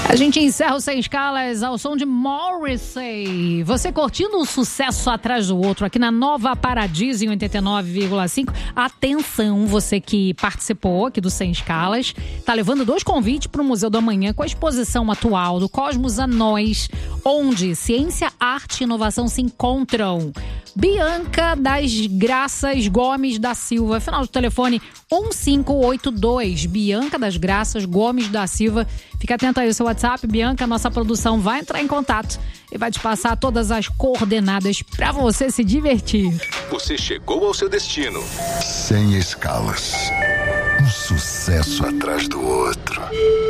A gente encerra o Sem Escalas ao som de Morrissey. Você curtindo um sucesso atrás do outro aqui na Nova Paradiso em 89,5. Atenção, você que participou aqui do Sem Escalas, tá levando 2 convites para o Museu do Amanhã com a exposição atual do Cosmos a Nós, onde ciência, arte e inovação se encontram. Bianca das Graças Gomes da Silva, final do telefone 1582. Bianca das Graças Gomes da Silva. Fica atento aí ao seu WhatsApp, Bianca. Nossa produção vai entrar em contato e vai te passar todas as coordenadas para você se divertir. Você chegou ao seu destino. Sem Escalas. Um sucesso atrás do outro.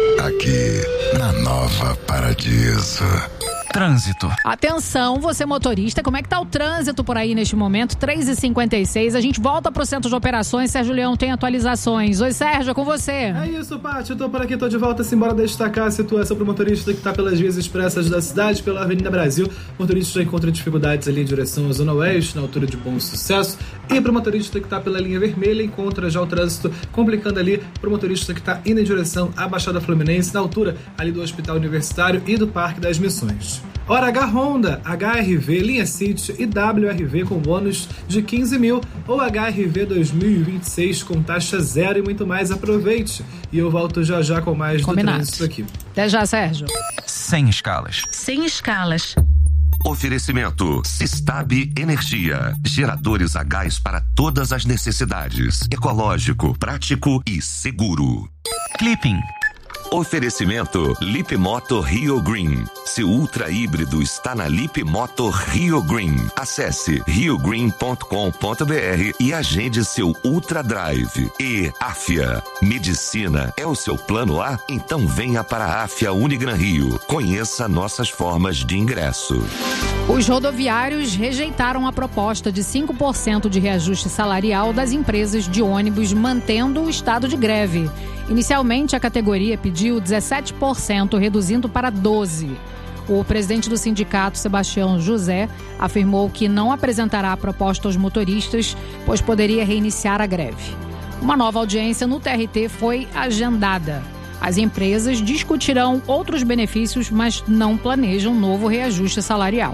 Aqui na Nova Paradiso. Trânsito. Atenção, você motorista, como é que tá o trânsito por aí neste momento? 3h56, a gente volta pro centro de operações. Sérgio Leão tem atualizações. Oi, Sérgio, é com você. É isso, Paty, eu tô por aqui, tô de volta. Simbora destacar a situação pro motorista que tá pelas vias expressas da cidade, pela Avenida Brasil. O motorista já encontra dificuldades ali em direção à Zona Oeste, na altura de Bom Sucesso. E pro motorista que tá pela linha vermelha, encontra já o trânsito complicando ali pro motorista que tá indo em direção à Baixada Fluminense, na altura ali do Hospital Universitário e do Parque das Missões. Hora H Honda, HRV, linha City e WRV com bônus de 15 mil ou HRV 2026 com taxa zero e muito mais. Aproveite. E eu volto já com mais Combinado. Do trânsito aqui. Até já, Sérgio. Sem Escalas. Sem Escalas. Oferecimento Sistab Energia. Geradores a gás para todas as necessidades. Ecológico, prático e seguro. Clipping. Oferecimento Lipmoto Rio Green. Seu ultra híbrido está na Lipmoto Rio Green. Acesse riogreen.com.br e agende seu Ultra Drive. E Afia. Medicina é o seu plano A? Então venha para a Afia Unigran Rio. Conheça nossas formas de ingresso. Os rodoviários rejeitaram a proposta de 5% de reajuste salarial das empresas de ônibus, mantendo o estado de greve. Inicialmente, a categoria pediu 17%, reduzindo para 12%. O presidente do sindicato, Sebastião José, afirmou que não apresentará a proposta aos motoristas, pois poderia reiniciar a greve. Uma nova audiência no TRT foi agendada. As empresas discutirão outros benefícios, mas não planejam novo reajuste salarial.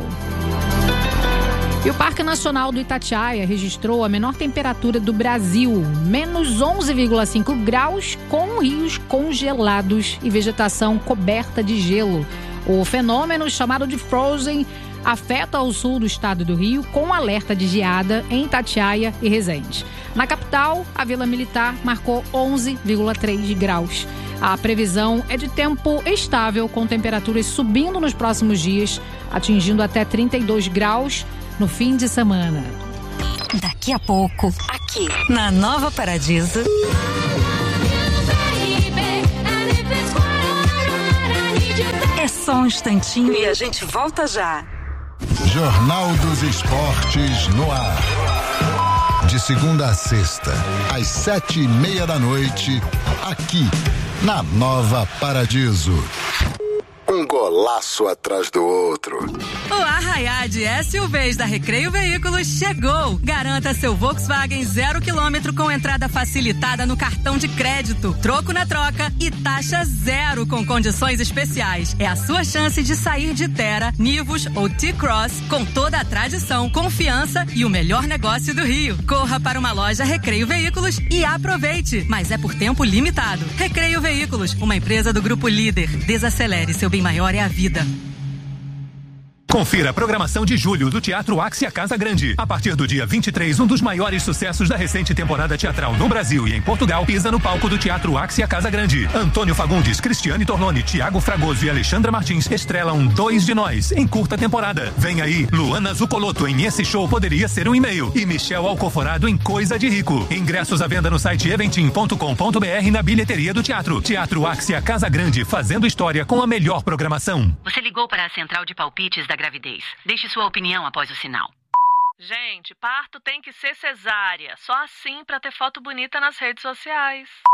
E o Parque Nacional do Itatiaia registrou a menor temperatura do Brasil, menos 11,5 graus, com rios congelados e vegetação coberta de gelo. O fenômeno, chamado de Frozen, afeta o sul do estado do Rio, com alerta de geada em Itatiaia e Resende. Na capital, a Vila Militar marcou 11,3 graus. A previsão é de tempo estável, com temperaturas subindo nos próximos dias, atingindo até 32 graus no fim de semana. Daqui a pouco, aqui na Nova Paradiso. É só um instantinho e a gente volta já. Jornal dos Esportes no ar. De segunda a sexta, às 7:30 da noite, aqui na Nova Paradiso. Um golaço atrás do outro. O Arraiá de SUVs da Recreio Veículos chegou. Garanta seu Volkswagen 0 km com entrada facilitada no cartão de crédito, troco na troca e taxa zero com condições especiais. É a sua chance de sair de Terra, Nivus ou T-Cross com toda a tradição, confiança e o melhor negócio do Rio. Corra para uma loja Recreio Veículos e aproveite, mas é por tempo limitado. Recreio Veículos, uma empresa do Grupo Líder. Desacelere, seu bem maior é a vida. Confira a programação de julho do Teatro Axia Casa Grande. A partir do dia 23, um dos maiores sucessos da recente temporada teatral no Brasil e em Portugal pisa no palco do Teatro Axia Casa Grande. Antônio Fagundes, Cristiane Torlone, Tiago Fragoso e Alexandra Martins estrelam Dois de Nós em curta temporada. Vem aí Luana Zucoloto em Esse Show Poderia Ser um E-mail e Michel Alcoforado em Coisa de Rico. Ingressos à venda no site eventim.com.br e na bilheteria do teatro. Teatro Axia Casa Grande, fazendo história com a melhor programação. Você ligou para a central de palpites da gravidez. Deixe sua opinião após o sinal. Gente, parto tem que ser cesárea. Só assim pra ter foto bonita nas redes sociais.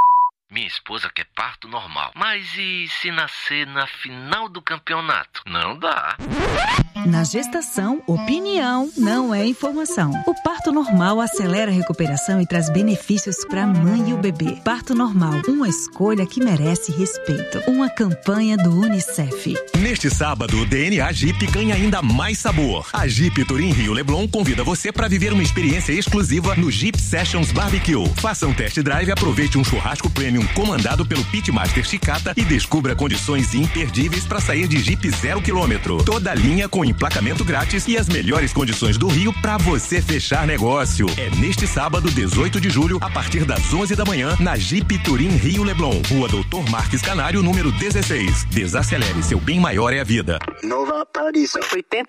Minha esposa quer parto normal. Mas e se nascer na final do campeonato? Não dá. Na gestação, opinião não é informação. O parto normal acelera a recuperação e traz benefícios para a mãe e o bebê. Parto normal, uma escolha que merece respeito. Uma campanha do UNICEF. Neste sábado, o DNA Jeep ganha ainda mais sabor. A Jeep Turim Rio Leblon convida você para viver uma experiência exclusiva no Jeep Sessions Barbecue. Faça um test drive e aproveite um churrasco premium comandado pelo Pitmaster Chicata e descubra condições imperdíveis para sair de Jeep 0 km. Toda a linha com emplacamento grátis e as melhores condições do Rio para você fechar negócio. É neste sábado, 18 de julho, a partir das 11 da manhã, na Jeep Turim Rio Leblon, Rua Doutor Marques Canário, número 16. Desacelere, seu bem maior é a vida. Nova Paradiso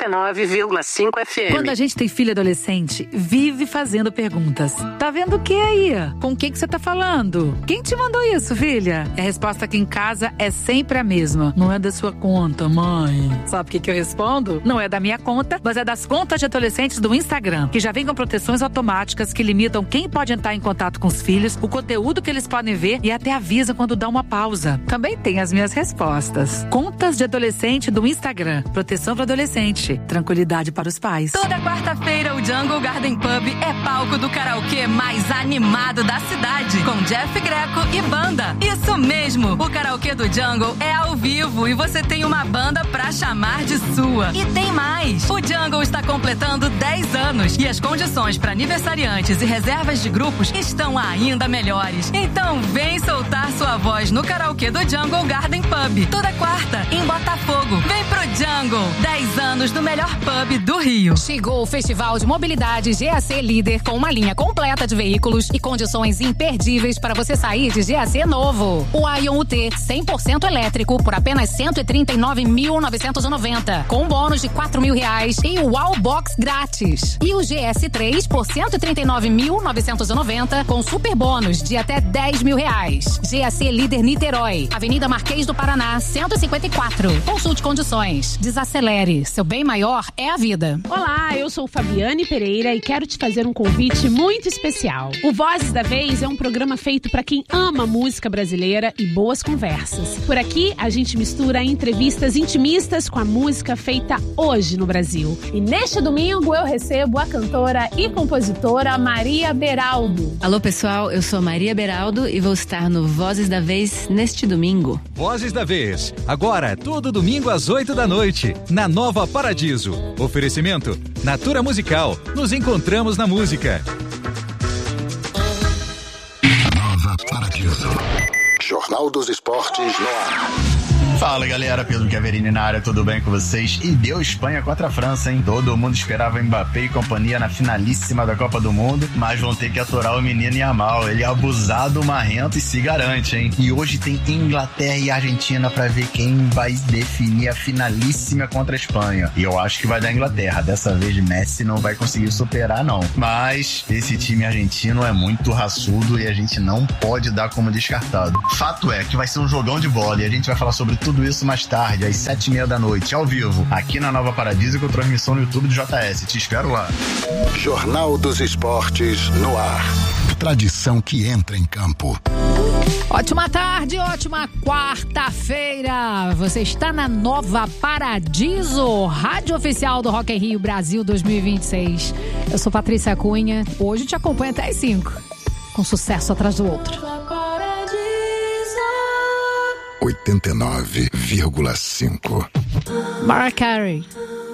89,5 FM. Quando a gente tem filho adolescente, vive fazendo perguntas. Tá vendo o que aí? Com quem que você tá falando? Quem te mandou isso, filha? A resposta aqui em casa é sempre a mesma. Não é da sua conta, mãe. Sabe o que eu respondo? Não é da minha conta, mas é das contas de adolescentes do Instagram, que já vem com proteções automáticas que limitam quem pode entrar em contato com os filhos, o conteúdo que eles podem ver e até avisa quando dá uma pausa. Também tem as minhas respostas. Contas de adolescente do Instagram. Proteção para adolescente. Tranquilidade para os pais. Toda quarta-feira, o Jungle Garden Pub é palco do karaokê mais animado da cidade, com Jeff Greco e banda. Isso mesmo, o karaokê do Jungle é ao vivo e você tem uma banda pra chamar de sua. E tem mais! O Jungle está completando 10 anos e as condições para aniversariantes e reservas de grupos estão ainda melhores. Então vem soltar sua voz no karaokê do Jungle Garden Pub, toda quarta, em Botafogo. Vem pro Jungle, 10 anos do melhor pub do Rio. Chegou o Festival de Mobilidade GAC Líder, com uma linha completa de veículos e condições imperdíveis para você sair de GAC novo. O Ion UT 100% elétrico por apenas R$ 139.990, com bônus de R$ 4.000 e o Wallbox grátis. E o GS3 por R$ 139.990, com super bônus de até R$ 10.000. GAC Líder Niterói, Avenida Marquês do Paraná, 154. Consulte condições. Desacelere. Seu bem maior é a vida. Olá, eu sou Fabiane Pereira e quero te fazer um convite muito especial. O Vozes da Vez é um programa feito para quem ama música brasileira e boas conversas. Por aqui, a gente mistura entrevistas intimistas com a música feita hoje no Brasil. E neste domingo eu recebo a cantora e compositora Maria Beraldo. Alô pessoal, eu sou Maria Beraldo e vou estar no Vozes da Vez neste domingo. Vozes da Vez, agora todo domingo às 8 da noite, na Nova Paradiso. Oferecimento Natura Musical, nos encontramos na música. Nova Paradiso. Jornal dos Esportes no ar. Fala galera, Pedro Chiaverini na área, tudo bem com vocês? E deu Espanha contra a França, hein? Todo mundo esperava Mbappé e companhia na finalíssima da Copa do Mundo, mas vão ter que aturar o menino Yamal. Ele é abusado, marrento e se garante, hein? E hoje tem Inglaterra e Argentina pra ver quem vai definir a finalíssima contra a Espanha. E eu acho que vai dar Inglaterra. Dessa vez Messi não vai conseguir superar, não. Mas esse time argentino é muito raçudo e a gente não pode dar como descartado. Fato é que vai ser um jogão de bola e a gente vai falar sobre tudo isso mais tarde, às 7h30 da noite, ao vivo, aqui na Nova Paradiso, com transmissão no YouTube do JS. Te espero lá. Jornal dos Esportes no ar. Tradição que entra em campo. Ótima tarde, ótima quarta-feira. Você está na Nova Paradiso, rádio oficial do Rock in Rio Brasil 2026. Eu sou Patrícia Cunha. Hoje te acompanho até às 5, com sucesso atrás do outro. 89,5. Mariah Carey.